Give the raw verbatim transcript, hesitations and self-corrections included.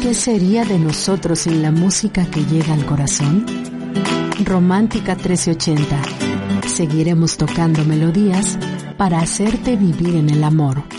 ¿Qué sería de nosotros sin la música que llega al corazón? Romántica trece ochenta. Seguiremos tocando melodías para hacerte vivir en el amor.